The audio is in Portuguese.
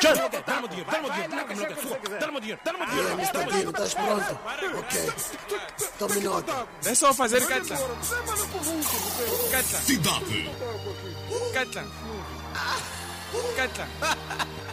Dá-me o dinheiro. Dá-me o dinheiro. Mr. Dino, estás pronto? Ok. Tome nota. É só fazer catla. Catla. Cidade. Catla. Catla.